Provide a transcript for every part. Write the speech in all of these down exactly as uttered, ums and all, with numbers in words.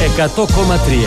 εκατό κόμμα τρία.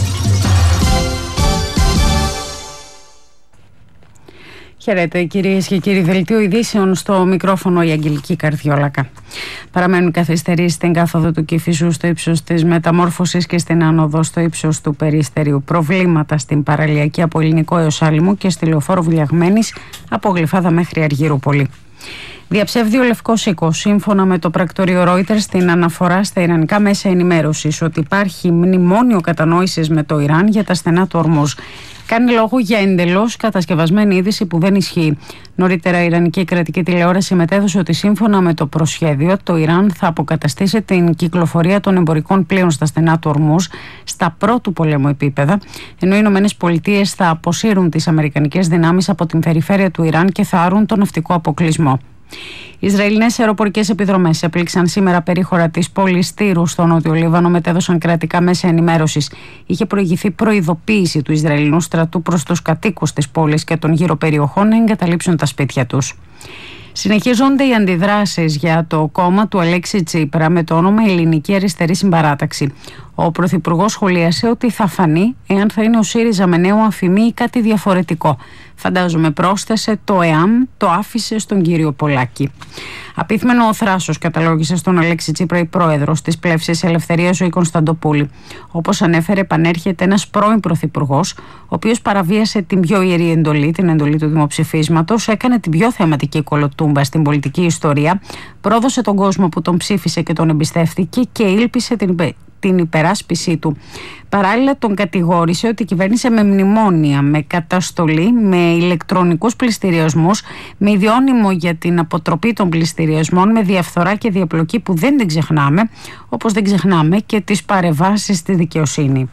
Χαίρετε κυρίες και κύριοι, δελτίο ειδήσεων, στο μικρόφωνο η Αγγελική Καρδιόλακα. Παραμένουν καθυστερήσεις στην κάθοδο του Κηφισού στο ύψος της Μεταμόρφωσης και στην άνοδο στο ύψος του Περιστερίου. Προβλήματα στην παραλιακή από Ελληνικό έως Άλυμο και στη λεωφόρο Βουλιαγμένης από Γλυφάδα μέχρι Αργυρούπολη. Διαψεύδει ο Λευκός Οίκος, σύμφωνα με το πρακτορείο Reuters, στην αναφορά στα ιρανικά μέσα ενημέρωσης ότι υπάρχει μνημόνιο κατανόησης με το Ιράν για τα στενά του Ορμούζ. Κάνει λόγο για εντελώς κατασκευασμένη είδηση που δεν ισχύει. Νωρίτερα, η Ιρανική κρατική τηλεόραση μετέδωσε ότι σύμφωνα με το προσχέδιο, το Ιράν θα αποκαταστήσει την κυκλοφορία των εμπορικών πλοίων στα στενά του Ορμούζ στα πρώτου πολέμου επίπεδα, ενώ οι Ηνωμένες Πολιτείες θα αποσύρουν τις αμερικανικές δυνάμεις από την περιφέρεια του Ιράν και θα άρουν τον ναυτικό αποκλεισμό. Οι Ισραηλινές αεροπορικές επιδρομές έπληξαν σήμερα περίχωρα της πόλης Τύρου στο Νότιο Λίβανο, μετέδωσαν κρατικά μέσα ενημέρωσης. Είχε προηγηθεί προειδοποίηση του Ισραηλινού στρατού προς τους κατοίκους της πόλης και των γύρω περιοχών να εγκαταλείψουν τα σπίτια τους. Συνεχίζονται οι αντιδράσεις για το κόμμα του Αλέξη Τσίπρα με το όνομα Ελληνική Αριστερή Συμπαράταξη. Ο Πρωθυπουργός σχολίασε ότι θα φανεί εάν θα είναι ο ΣΥΡΙΖΑ με νέο αφημί ή κάτι διαφορετικό. Φαντάζομαι, πρόσθεσε, το εάν το άφησε στον κύριο Πολάκη. Απίθμενο θράσος καταλόγησε στον Αλέξη Τσίπρα η πρόεδρος της Πλεύσης Ελευθερίας, Ζωή Κωνσταντοπούλη. Όπως ανέφερε, επανέρχεται ένας πρώην πρωθυπουργός, ο οποίος παραβίασε την πιο ιερή εντολή, την εντολή του δημοψηφίσματος, έκανε την πιο θεματική κολοτούμπα στην πολιτική ιστορία, πρόδωσε τον κόσμο που τον ψήφισε και τον εμπιστεύτηκε και ήλπισε την την υπεράσπιση του. Παράλληλα, τον κατηγόρησε ότι κυβέρνησε με μνημόνια, με καταστολή, με ηλεκτρονικούς πληστηριασμούς, με ιδιώνυμο για την αποτροπή των πληστηριασμών, με διαφθορά και διαπλοκή που δεν την ξεχνάμε, όπως δεν ξεχνάμε και τις παρεμβάσεις στη δικαιοσύνη.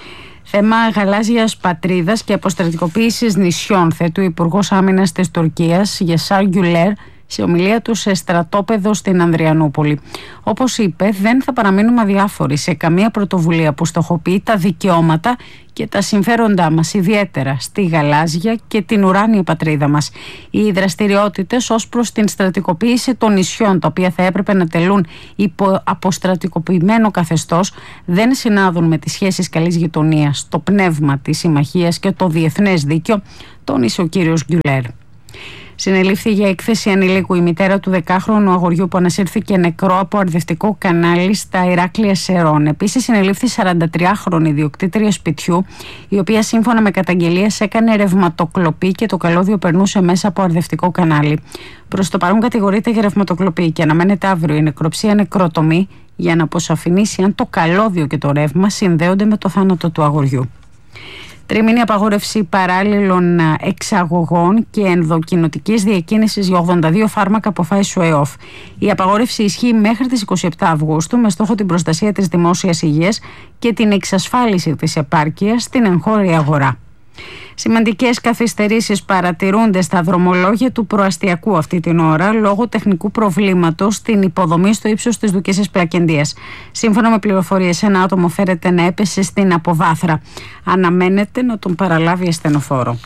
Θέμα γαλάζιας πατρίδας και αποστρατικοποίησης νησιών, θέτει ο Υπουργός Άμυνας της Τουρκίας, Γεσάρ Γκουλέρ, σε ομιλία του σε στρατόπεδο στην Ανδριανούπολη. Όπως είπε, δεν θα παραμείνουμε αδιάφοροι σε καμία πρωτοβουλία που στοχοποιεί τα δικαιώματα και τα συμφέροντά μας, ιδιαίτερα στη γαλάζια και την ουράνια πατρίδα μας. Οι δραστηριότητες ως προς την στρατικοποίηση των νησιών, τα οποία θα έπρεπε να τελούν υπό αποστρατικοποιημένο καθεστώς, δεν συνάδουν με τις σχέσεις καλής γειτονίας, το πνεύμα της συμμαχίας και το διεθνές δίκαιο, τόνισε ο κύριος Γκουλέρ. Συνελήφθη για έκθεση ανηλίκου η μητέρα του δεκάχρονου αγοριού που ανασύρθηκε νεκρό από αρδευτικό κανάλι στα Ηράκλεια Σερών. Επίσης, συνελήφθη σαραντατριάχρονη ιδιοκτήτρια σπιτιού, η οποία σύμφωνα με καταγγελίες έκανε ρευματοκλοπή και το καλώδιο περνούσε μέσα από αρδευτικό κανάλι. Προς το παρόν κατηγορείται για ρευματοκλοπή και αναμένεται αύριο η νεκροψία νεκροτομή για να αποσαφηνίσει αν το καλώδιο και το ρεύμα συνδέονται με το θάνατο του αγοριού. Τριμήνη απαγόρευση παράλληλων εξαγωγών και ενδοκοινοτικής διακίνησης για ογδόντα δύο φάρμακα αποφάσισε ο ΕΟΦ. Η απαγόρευση ισχύει μέχρι τις είκοσι επτά Αυγούστου με στόχο την προστασία της δημόσιας υγείας και την εξασφάλιση της επάρκειας στην εγχώρια αγορά. Σημαντικές καθυστερήσεις παρατηρούνται στα δρομολόγια του προαστιακού αυτή την ώρα λόγω τεχνικού προβλήματος στην υποδομή στο ύψος της Δουκέσσης Πλακεντίας. Σύμφωνα με πληροφορίες, ένα άτομο φέρεται να έπεσε στην αποβάθρα. Αναμένεται να τον παραλάβει ασθενοφόρο.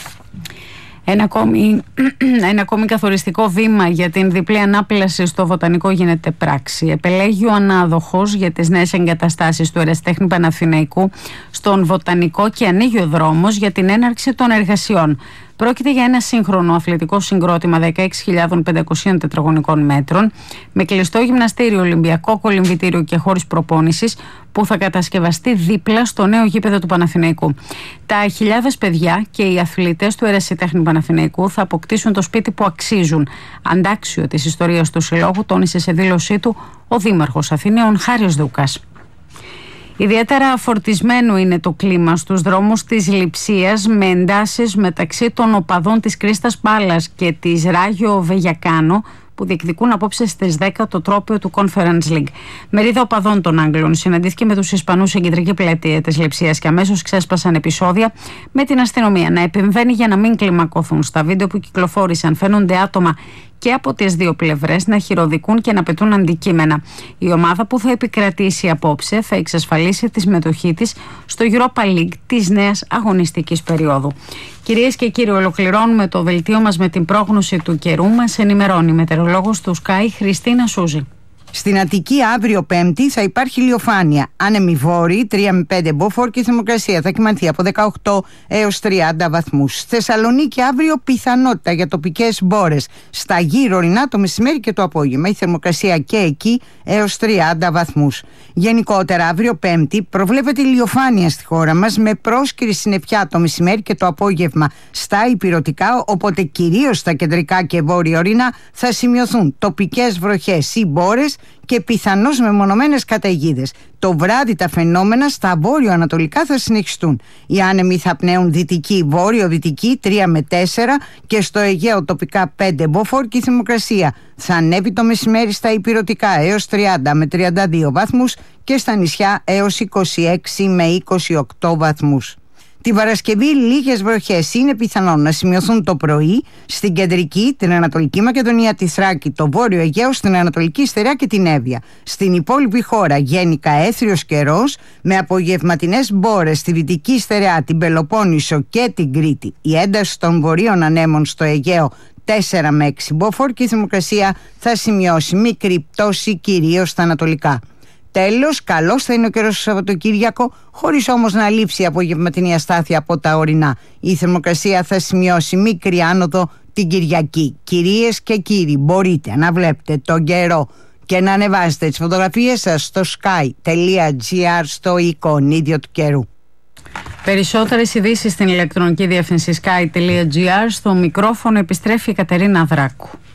Ένα ακόμη, ένα ακόμη καθοριστικό βήμα για την διπλή ανάπλαση στο Βοτανικό γίνεται πράξη. Επελέγει ο ανάδοχος για τις νέες εγκαταστάσεις του Ερασιτέχνη Παναθηναϊκού στον Βοτανικό και ανοίγει ο δρόμος για την έναρξη των εργασιών. Πρόκειται για ένα σύγχρονο αθλητικό συγκρότημα δεκαέξι χιλιάδες πεντακόσια τετραγωνικών μέτρων με κλειστό γυμναστήριο, ολυμπιακό κολυμβητήριο και χώρους προπόνησης που θα κατασκευαστεί δίπλα στο νέο γήπεδο του Παναθηναϊκού. Τα χιλιάδες παιδιά και οι αθλητές του Ερασιτέχνη Παναθηναϊκού θα αποκτήσουν το σπίτι που αξίζουν. Αντάξιο της ιστορίας του συλλόγου, τόνισε σε δήλωσή του ο Δήμαρχος Αθηναίων Χάριος Δούκας. Ιδιαίτερα φορτισμένο είναι το κλίμα στους δρόμους της Λειψίας με εντάσεις μεταξύ των οπαδών της Κρίστας Πάλας και της Ράγιο Βεγιακάνο που διεκδικούν απόψε στις δέκα το τρόπαιο του Conference League. Μερίδα οπαδών των Άγγλων συναντήθηκε με τους Ισπανούς σε κεντρική πλατεία της Λειψίας και αμέσως ξέσπασαν επεισόδια με την αστυνομία να επεμβαίνει για να μην κλιμακωθούν. Στα βίντεο που κυκλοφόρησαν φαίνονται άτομα και από τις δύο πλευρές να χειροδικούν και να πετούν αντικείμενα. Η ομάδα που θα επικρατήσει απόψε θα εξασφαλίσει τη συμμετοχή της στο Europa League της νέας αγωνιστικής περίοδου. Κυρίες και κύριοι, ολοκληρώνουμε το δελτίο μας με την πρόγνωση του καιρού. Μας ενημερώνει η μετεωρολόγος του Sky Χριστίνα Σούζη. Στην Αττική αύριο Πέμπτη θα υπάρχει ηλιοφάνεια. Άνεμοι βόρειοι, τρία με πέντε μποφόρ και η θερμοκρασία θα κυμανθεί από δεκαοκτώ έως τριάντα βαθμούς. Θεσσαλονίκη αύριο πιθανότητα για τοπικές μπόρες στα γύρω ορεινά το μεσημέρι και το απόγευμα. Η θερμοκρασία και εκεί έως τριάντα βαθμούς. Γενικότερα αύριο Πέμπτη προβλέπεται ηλιοφάνεια στη χώρα μας με πρόσκαιρη συννεφιά το μεσημέρι και το απόγευμα στα ηπειρωτικά, οπότε κυρίως στα κεντρικά και βόρεια ορεινά θα σημειωθούν τοπικές βροχές ή μπόρες και πιθανώς μεμονωμένες καταιγίδες. Το βράδυ τα φαινόμενα στα βόρειο-ανατολικά θα συνεχιστούν. Οι άνεμοι θα πνέουν δυτική, βόρειο-δυτική τρία με τέσσερα και στο Αιγαίο τοπικά πέντε μποφόρ και η θερμοκρασία θα ανέβει το μεσημέρι στα ηπειρωτικά έως τριάντα με τριάντα δύο βαθμούς και στα νησιά έως είκοσι έξι με είκοσι οκτώ βαθμούς. Τη Παρασκευή λίγες βροχές είναι πιθανόν να σημειωθούν το πρωί στην κεντρική, την Ανατολική Μακεδονία, τη Θράκη, το Βόρειο Αιγαίο, στην Ανατολική Στερεά και την Εύβοια. Στην υπόλοιπη χώρα γενικά έθριος καιρός με απογευματινές μπόρες στη Δυτική Στερεά, την Πελοπόννησο και την Κρήτη. Η ένταση των βορείων ανέμων στο Αιγαίο τέσσερα με έξι μποφόρ και η θερμοκρασία θα σημειώσει μικρή πτώση κυρίως στα ανατολικά. Τέλος, καλός θα είναι ο καιρός στο Σαββατοκύριακο, χωρίς όμως να λείψει η απογευματινή αστάθεια από τα ορεινά. Η θερμοκρασία θα σημειώσει μικρή άνοδο την Κυριακή. Κυρίες και κύριοι, μπορείτε να βλέπετε τον καιρό και να ανεβάζετε τις φωτογραφίες σας στο sky τελεία gr στο εικονίδιο του καιρού. Περισσότερες ειδήσεις στην ηλεκτρονική διεύθυνση sky τελεία gr. Στο μικρόφωνο επιστρέφει η Κατερίνα Δράκου.